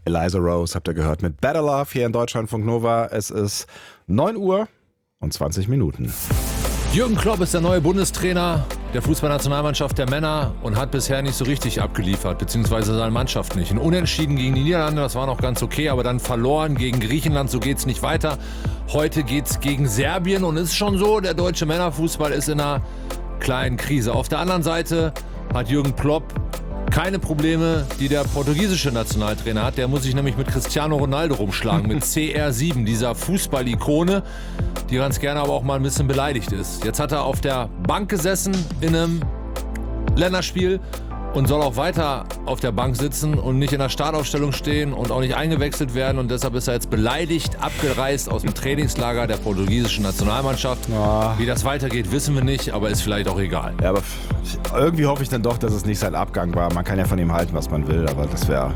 Eliza Rose habt ihr gehört mit Better Love hier in Deutschlandfunk Nova. Es ist 9 Uhr und 20 Minuten. Jürgen Klopp ist der neue Bundestrainer der Fußballnationalmannschaft der Männer und hat bisher nicht so richtig abgeliefert, beziehungsweise seine Mannschaft nicht. Ein Unentschieden gegen die Niederlande, das war noch ganz okay, aber dann verloren gegen Griechenland, so geht's nicht weiter. Heute geht's gegen Serbien und es ist schon so, der deutsche Männerfußball ist in einer kleinen Krise. Auf der anderen Seite hat Jürgen Klopp keine Probleme, die der portugiesische Nationaltrainer hat. Der muss sich nämlich mit Cristiano Ronaldo rumschlagen, mit CR7, dieser Fußball-Ikone, die ganz gerne aber auch mal ein bisschen beleidigt ist. Jetzt hat er auf der Bank gesessen in einem Länderspiel und soll auch weiter auf der Bank sitzen und nicht in der Startaufstellung stehen und auch nicht eingewechselt werden. Und deshalb ist er jetzt beleidigt, abgereist aus dem Trainingslager der portugiesischen Nationalmannschaft. Oh. Wie das weitergeht, wissen wir nicht, aber ist vielleicht auch egal. Ja, aber irgendwie hoffe ich dann doch, dass es nicht sein Abgang war. Man kann ja von ihm halten, was man will, aber das wäre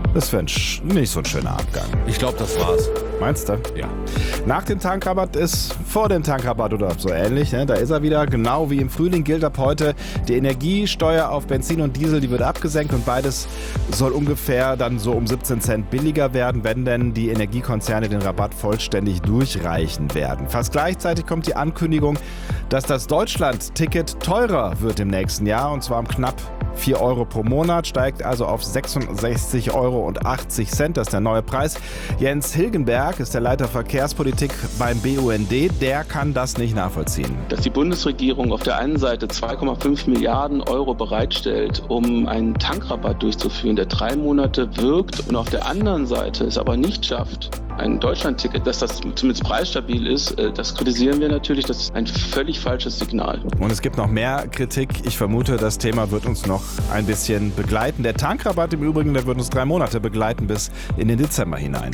nicht so ein schöner Abgang. Ich glaube, das war's. Meinst du? Ja. Nach dem Tankrabatt ist vor dem Tankrabatt oder so ähnlich. Ne? Da ist er wieder. Genau wie im Frühling gilt ab heute die Energiesteuer auf Benzin und Diesel, die wird abgesenkt und beides soll ungefähr dann so um 17 Cent billiger werden, wenn denn die Energiekonzerne den Rabatt vollständig durchreichen werden. Fast gleichzeitig kommt die Ankündigung, dass das Deutschland-Ticket teurer wird im nächsten Jahr und zwar um knapp 4 Euro pro Monat, steigt also auf 66,80 Euro. Das ist der neue Preis. Jens Hilgenberg ist der Leiter Verkehrspolitik beim BUND. Der kann das nicht nachvollziehen. Dass die Bundesregierung auf der einen Seite 2,5 Milliarden Euro bereitstellt, um einen Tankrabatt durchzuführen, der 3 Monate wirkt und auf der anderen Seite es aber nicht schafft, ein Deutschlandticket, dass das zumindest preisstabil ist, das kritisieren wir natürlich. Das ist ein völlig falsches Signal. Und es gibt noch mehr Kritik. Ich vermute, das Thema wird uns noch ein bisschen begleiten. Der Tankrabatt im Übrigen, der wird uns 3 Monate begleiten bis in den Dezember hinein.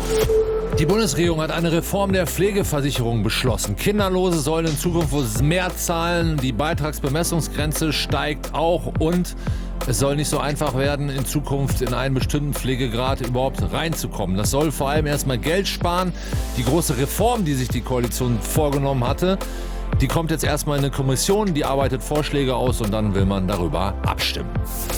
Die Bundesregierung hat eine Reform der Pflegeversicherung beschlossen. Kinderlose sollen in Zukunft mehr zahlen, die Beitragsbemessungsgrenze steigt auch und es soll nicht so einfach werden, in Zukunft in einen bestimmten Pflegegrad überhaupt reinzukommen. Das soll vor allem erstmal Geld sparen. Die große Reform, die sich die Koalition vorgenommen hatte, die kommt jetzt erstmal in eine Kommission, die arbeitet Vorschläge aus und dann will man darüber abstimmen.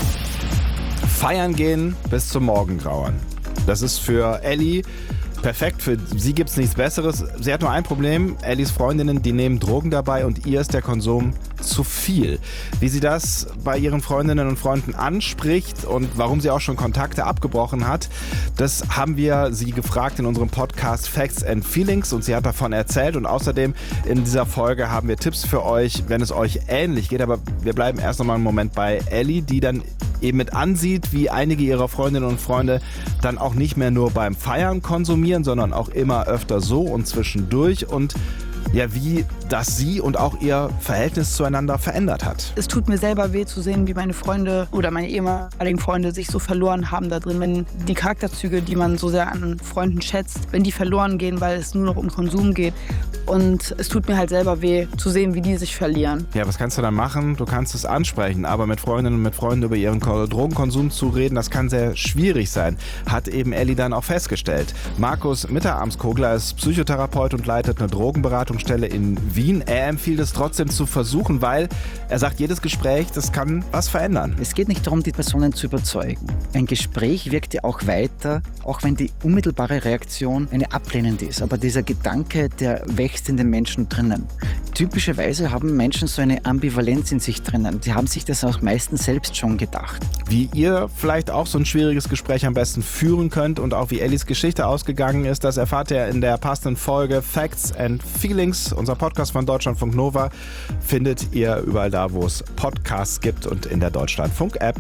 Feiern gehen bis zum Morgengrauen. Das ist für Elli perfekt. Für sie gibt es nichts Besseres. Sie hat nur ein Problem. Ellis Freundinnen, die nehmen Drogen dabei und ihr ist der Konsum zu viel. Wie sie das bei ihren Freundinnen und Freunden anspricht und warum sie auch schon Kontakte abgebrochen hat, das haben wir sie gefragt in unserem Podcast Facts and Feelings und sie hat davon erzählt und außerdem in dieser Folge haben wir Tipps für euch, wenn es euch ähnlich geht, aber wir bleiben erst noch mal einen Moment bei Elli, die dann eben mit ansieht, wie einige ihrer Freundinnen und Freunde dann auch nicht mehr nur beim Feiern konsumieren, sondern auch immer öfter so und zwischendurch und ja, wie das sie und auch ihr Verhältnis zueinander verändert hat. Es tut mir selber weh zu sehen, wie meine Freunde oder meine ehemaligen Freunde sich so verloren haben da drin. Wenn die Charakterzüge, die man so sehr an Freunden schätzt, wenn die verloren gehen, weil es nur noch um Konsum geht. Und es tut mir halt selber weh zu sehen, wie die sich verlieren. Ja, was kannst du dann machen? Du kannst es ansprechen, aber mit Freundinnen und mit Freunden über ihren Drogenkonsum zu reden, das kann sehr schwierig sein, hat eben Elli dann auch festgestellt. Markus Mitterarmskogler ist Psychotherapeut und leitet eine Drogenberatungsstelle in Wien. Er empfiehlt es trotzdem zu versuchen, weil er sagt, jedes Gespräch, das kann was verändern. Es geht nicht darum, die Personen zu überzeugen. Ein Gespräch wirkt ja auch weiter, auch wenn die unmittelbare Reaktion eine ablehnende ist. Aber dieser Gedanke, der wächst in den Menschen drinnen. Typischerweise haben Menschen so eine Ambivalenz in sich drinnen. Sie haben sich das auch meistens selbst schon gedacht. Wie ihr vielleicht auch so ein schwieriges Gespräch am besten führen könnt und auch wie Ellis Geschichte ausgegangen ist, das erfahrt ihr in der passenden Folge Facts and Feelings. Unser Podcast von Deutschlandfunk Nova findet ihr überall da, wo es Podcasts gibt und in der Deutschlandfunk-App.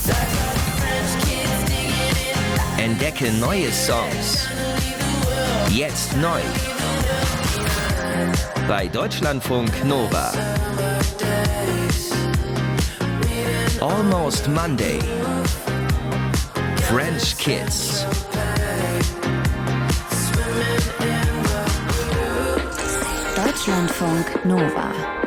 Entdecke neue Songs. Jetzt neu. Bei Deutschlandfunk Nova. Almost Monday. French Kiss. Deutschlandfunk Nova.